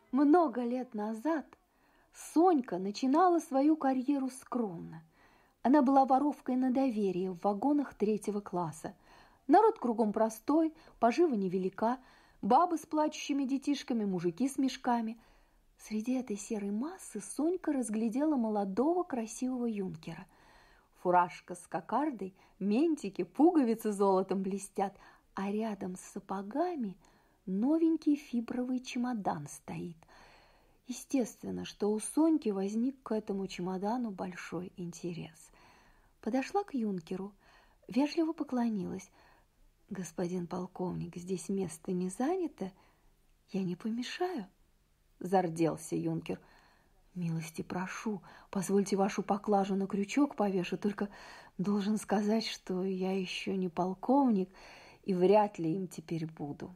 Много лет назад Сонька начинала свою карьеру скромно. Она была воровкой на доверие в вагонах 3 класса. Народ кругом простой, пожива невелика, бабы с плачущими детишками, мужики с мешками. Среди этой серой массы Сонька разглядела молодого красивого юнкера. Фуражка с кокардой, ментики, пуговицы золотом блестят, а рядом с сапогами новенький фибровый чемодан стоит. Естественно, что у Соньки возник к этому чемодану большой интерес. Подошла к юнкеру, вежливо поклонилась. «Господин полковник, здесь место не занято? Я не помешаю?» Зарделся юнкер. «Милости прошу, позвольте вашу поклажу на крючок повешу, только должен сказать, что я еще не полковник и вряд ли им теперь буду».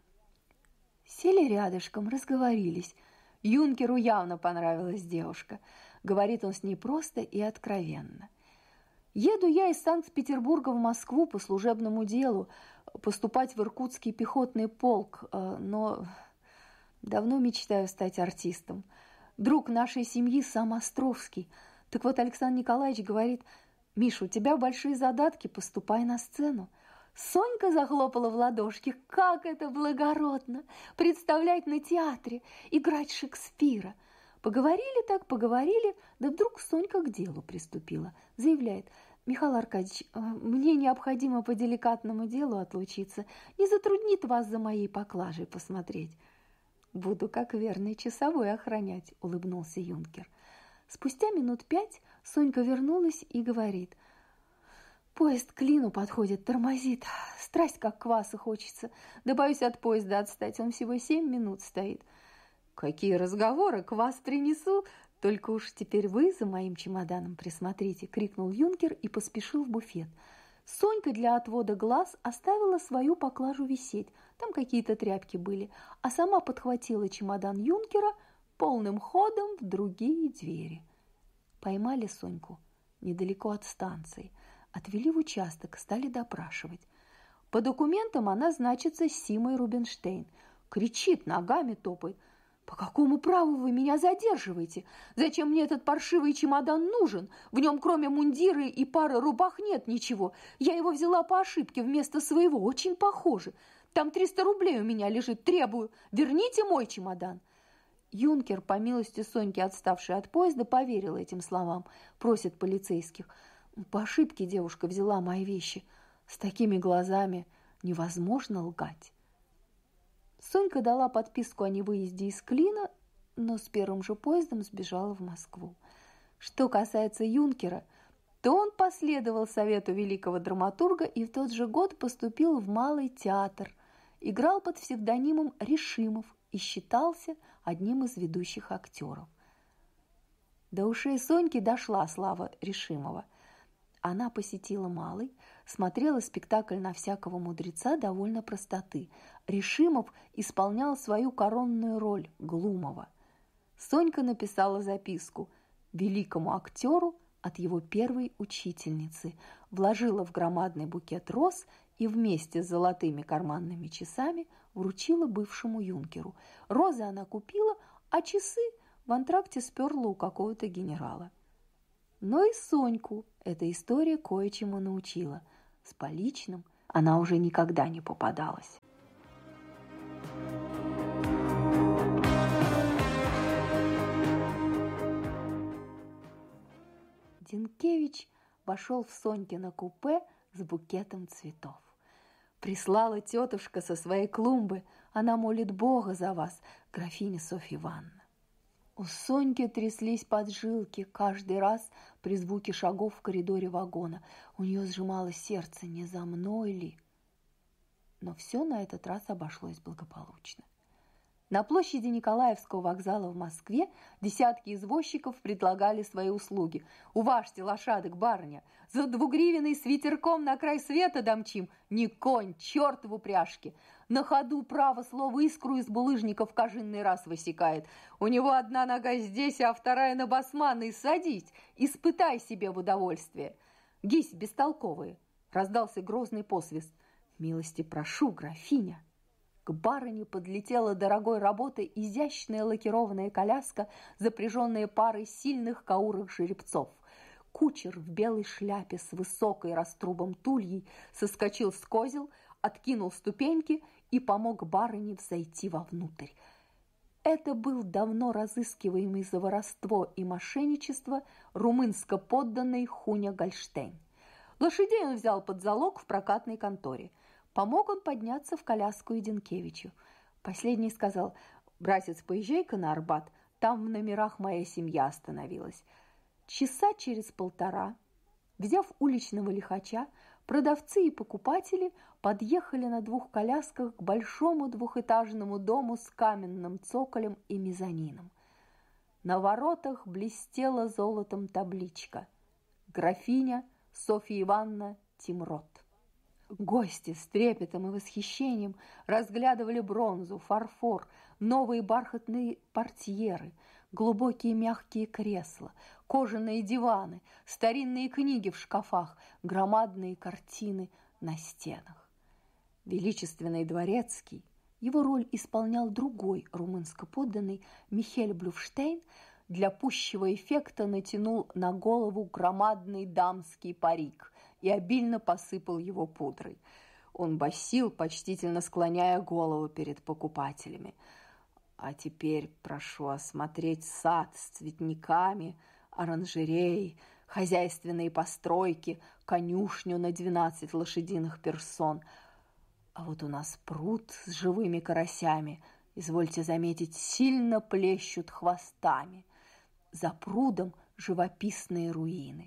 Сели рядышком, разговорились. Юнкеру явно понравилась девушка. Говорит он с ней просто и откровенно. «Еду я из Санкт-Петербурга в Москву по служебному делу, поступать в Иркутский пехотный полк, но давно мечтаю стать артистом. Друг нашей семьи сам Островский. Так вот, Александр Николаевич говорит: Миша, у тебя большие задатки, поступай на сцену». Сонька захлопала в ладошки. Как это благородно! Представлять на театре, играть Шекспира. Поговорили так, поговорили, да вдруг Сонька к делу приступила. Заявляет: «Михаил Аркадьевич, мне необходимо по деликатному делу отлучиться. Не затруднит вас за моей поклажей посмотреть?» «Буду как верный часовой охранять», — улыбнулся юнкер. Спустя минут 5 Сонька вернулась и говорит: «Поезд к Клину подходит, тормозит. Страсть как кваса хочется. Да боюсь от поезда отстать, он всего 7 минут стоит». «Какие разговоры, квас принесу. Только уж теперь вы за моим чемоданом присмотрите», — крикнул юнкер и поспешил в буфет. Сонька для отвода глаз оставила свою поклажу висеть. Там какие-то тряпки были, а сама подхватила чемодан юнкера полным ходом в другие двери. Поймали Соньку недалеко от станции. Отвели в участок, стали допрашивать. По документам она значится Симой Рубинштейн. Кричит, ногами топает: «По какому праву вы меня задерживаете? Зачем мне этот паршивый чемодан нужен? В нем кроме мундира и пары рубах нет ничего. Я его взяла по ошибке вместо своего, очень похоже. Там 300 рублей у меня лежит, требую. Верните мой чемодан». Юнкер, по милости Соньки, отставший от поезда, поверил этим словам. Просит полицейских: «По ошибке девушка взяла мои вещи. С такими глазами невозможно лгать». Сонька дала подписку о невыезде из Клина, но с первым же поездом сбежала в Москву. Что касается юнкера, то он последовал совету великого драматурга и в тот же год поступил в Малый театр, играл под псевдонимом Решимов и считался одним из ведущих актеров. До ушей Соньки дошла слава Решимова. Она посетила Малый, смотрела спектакль на всякого мудреца довольно простоты. Решимов исполнял свою коронную роль Глумова. Сонька написала записку великому актеру от его первой учительницы, вложила в громадный букет роз и вместе с золотыми карманными часами вручила бывшему юнкеру. Розы она купила, а часы в антракте сперла у какого-то генерала. Но и Соньку эта история кое-чему научила. С поличным она уже никогда не попадалась. Динкевич вошел в Сонькино купе с букетом цветов. «Прислала тетушка со своей клумбы. Она молит Бога за вас, графиня Софья Ивановна». У Соньки тряслись поджилки каждый раз при звуке шагов в коридоре вагона. У нее сжималось сердце, не за мной ли? Но все на этот раз обошлось благополучно. На площади Николаевского вокзала в Москве десятки извозчиков предлагали свои услуги. «Уважьте лошадок, барыня! За 2-гривенный с ветерком на край света домчим! Не конь, черт в упряжке! На ходу, право слово, искру из булыжников кожинный раз высекает. У него одна нога здесь, а вторая на басманы. Садись, испытай себе в удовольствие!» «Гись бестолковые!» — раздался грозный посвист. «Милости прошу, графиня!» К барыне подлетела дорогой работы изящная лакированная коляска, запряженная парой сильных каурых жеребцов. Кучер в белой шляпе с высокой раструбом тульей соскочил с козел, откинул ступеньки и помог барыне взойти вовнутрь. Это был давно разыскиваемый за воровство и мошенничество румынско-подданный Хуня Гольштейн. Лошадей он взял под залог в прокатной конторе. Помог он подняться в коляску Иденкевичу. Последний сказал: «Братец, поезжай-ка на Арбат, там в номерах моя семья остановилась». Часа через полтора, взяв уличного лихача, продавцы и покупатели подъехали на двух колясках к большому двухэтажному дому с каменным цоколем и мезонином. На воротах блестела золотом табличка: «Графиня Софья Ивановна Тимрот». Гости с трепетом и восхищением разглядывали бронзу, фарфор, новые бархатные портьеры, глубокие мягкие кресла, кожаные диваны, старинные книги в шкафах, громадные картины на стенах. Величественный дворецкий, его роль исполнял другой румынско-подданный Михель Блюфштейн, для пущего эффекта натянул на голову громадный дамский парик и обильно посыпал его пудрой. Он басил, почтительно склоняя голову перед покупателями: «А теперь прошу осмотреть сад с цветниками, оранжереи, хозяйственные постройки, конюшню на 12 лошадиных персон. А вот у нас пруд с живыми карасями, извольте заметить, сильно плещут хвостами. За прудом живописные руины».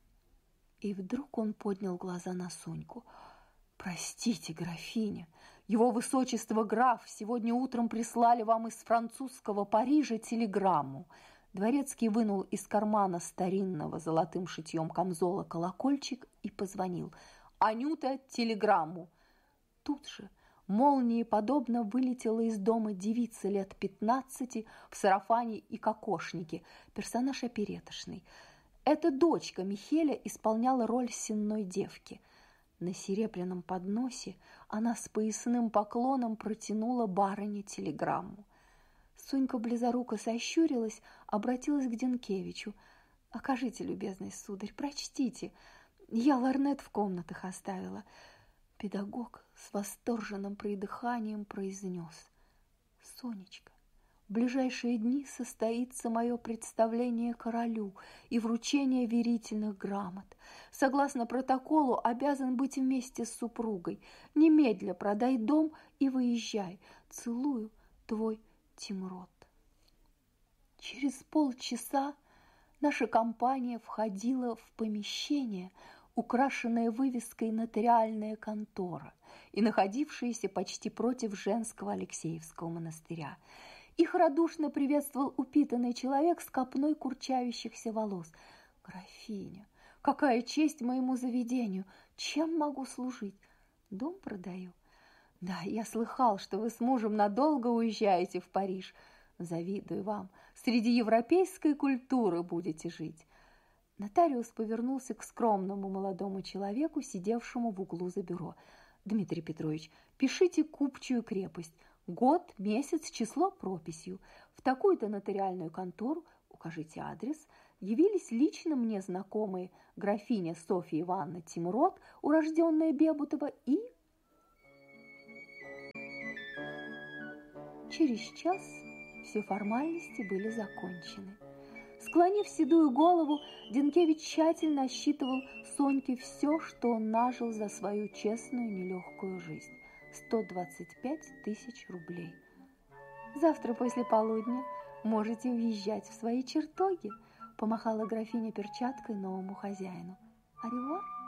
И вдруг он поднял глаза на Соньку. «Простите, графиня, его высочество граф сегодня утром прислали вам из французского Парижа телеграмму». Дворецкий вынул из кармана старинного золотым шитьем камзола колокольчик и позвонил: «Анюта, телеграмму!» Тут же молниеподобно вылетела из дома девица лет 15 в сарафане и кокошнике, персонаж опереточный. Эта дочка Михеля исполняла роль сенной девки. На серебряном подносе она с поясным поклоном протянула барыне телеграмму. Сонька близоруко сощурилась, обратилась к Денкевичу: «Окажите, любезный сударь, прочтите. Я лорнет в комнатах оставила». Педагог с восторженным придыханием произнес: «Сонечка, в ближайшие дни состоится мое представление королю и вручение верительных грамот. Согласно протоколу, обязан быть вместе с супругой. Немедля продай дом и выезжай. Целую, твой Тимрот». Через полчаса наша компания входила в помещение, украшенная вывеской «Нотариальная контора» и находившаяся почти против женского Алексеевского монастыря. Их радушно приветствовал упитанный человек с копной курчавящихся волос. «Графиня, какая честь моему заведению! Чем могу служить?» «Дом продаю». «Да, я слыхал, что вы с мужем надолго уезжаете в Париж. Завидую вам, среди европейской культуры будете жить». Нотариус повернулся к скромному молодому человеку, сидевшему в углу за бюро. «Дмитрий Петрович, пишите купчую крепость. Год, месяц, число прописью. В такую-то нотариальную контору, укажите адрес, явились лично мне знакомые графиня Софья Ивановна Тимрот, урожденная Бебутова, и...» Через час все формальности были закончены. Склонив седую голову, Денкевич тщательно отсчитывал Соньке все, что он нажил за свою честную нелегкую жизнь. 125 тысяч рублей. «Завтра после полудня можете уезжать в свои чертоги», помахала графиня перчаткой новому хозяину. «Аревуар!»